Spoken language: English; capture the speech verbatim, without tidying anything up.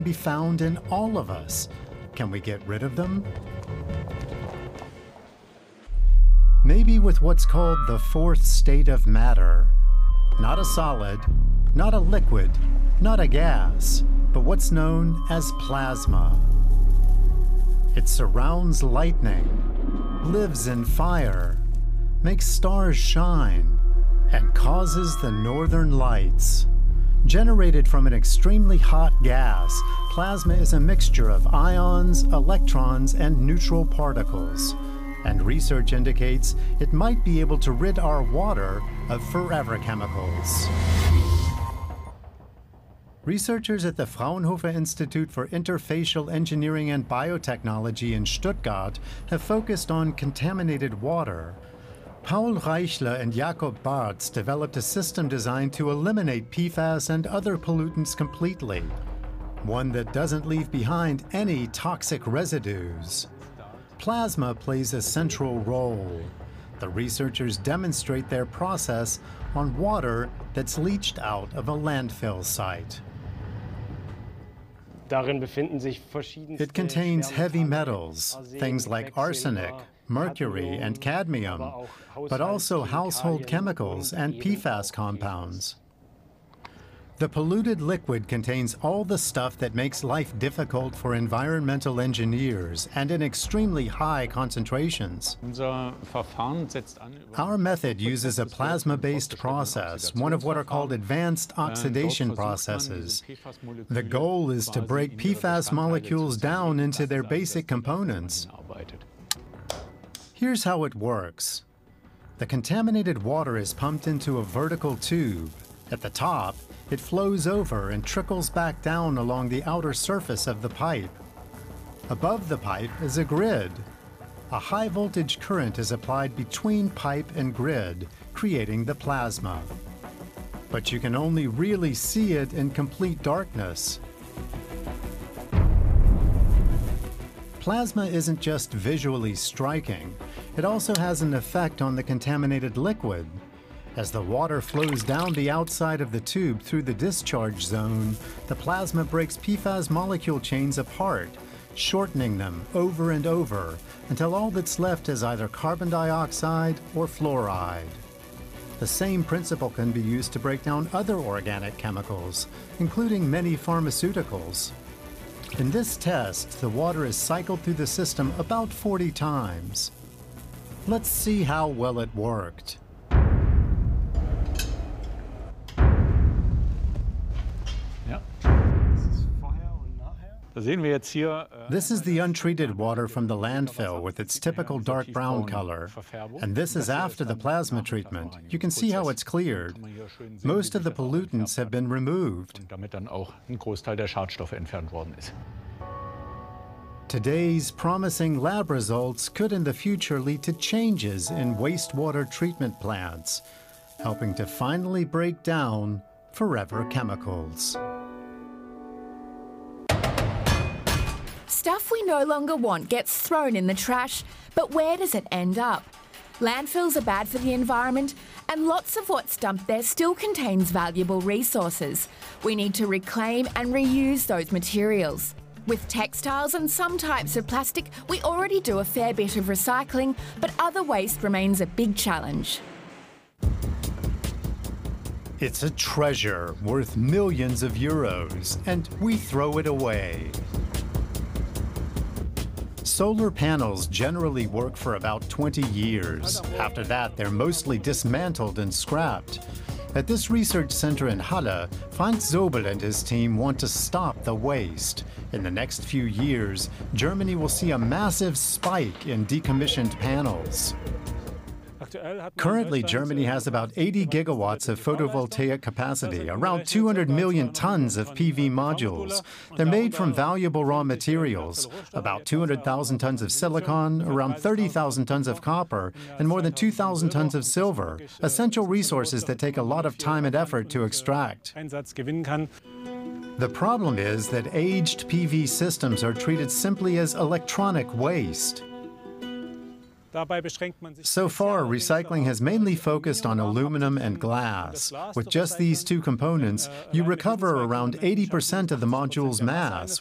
be found in all of us. Can we get rid of them? Maybe with what's called the fourth state of matter. Not a solid, not a liquid, not a gas, but what's known as plasma. It surrounds lightning, lives in fire, makes stars shine, and causes the northern lights. Generated from an extremely hot gas, plasma is a mixture of ions, electrons, and neutral particles. And research indicates it might be able to rid our water of forever chemicals. Researchers at the Fraunhofer Institute for Interfacial Engineering and Biotechnology in Stuttgart have focused on contaminated water. Paul Reichler and Jakob Bartz developed a system designed to eliminate P FAS and other pollutants completely, one that doesn't leave behind any toxic residues. Plasma plays a central role. The researchers demonstrate their process on water that's leached out of a landfill site. It contains heavy metals, things like arsenic, mercury, and cadmium, but also household chemicals and P FAS compounds. The polluted liquid contains all the stuff that makes life difficult for environmental engineers and in extremely high concentrations. Our method uses a plasma-based process, one of what are called advanced oxidation processes. The goal is to break P FAS molecules down into their basic components. Here's how it works. The contaminated water is pumped into a vertical tube. At the top, it flows over and trickles back down along the outer surface of the pipe. Above the pipe is a grid. A high-voltage current is applied between pipe and grid, creating the plasma. But you can only really see it in complete darkness. Plasma isn't just visually striking. It also has an effect on the contaminated liquid. As the water flows down the outside of the tube through the discharge zone, the plasma breaks P FAS molecule chains apart, shortening them over and over until all that's left is either carbon dioxide or fluoride. The same principle can be used to break down other organic chemicals, including many pharmaceuticals. In this test, the water is cycled through the system about forty times. Let's see how well it worked. This is the untreated water from the landfill with its typical dark brown color. And this is after the plasma treatment. You can see how it's cleared. Most of the pollutants have been removed. Today's promising lab results could in the future lead to changes in wastewater treatment plants, helping to finally break down forever chemicals. Stuff we no longer want gets thrown in the trash, but where does it end up? Landfills are bad for the environment, and lots of what's dumped there still contains valuable resources. We need to reclaim and reuse those materials. With textiles and some types of plastic, we already do a fair bit of recycling, but other waste remains a big challenge. It's a treasure worth millions of euros, and we throw it away. Solar panels generally work for about twenty years. After that, they're mostly dismantled and scrapped. At this research center in Halle, Frank Zobel and his team want to stop the waste. In the next few years, Germany will see a massive spike in decommissioned panels. Currently, Germany has about eighty gigawatts of photovoltaic capacity, around two hundred million tons of P V modules. They're made from valuable raw materials, about two hundred thousand tons of silicon, around thirty thousand tons of copper, and more than two thousand tons of silver, essential resources that take a lot of time and effort to extract. The problem is that aged P V systems are treated simply as electronic waste. So far, recycling has mainly focused on aluminum and glass. With just these two components, you recover around eighty percent of the module's mass,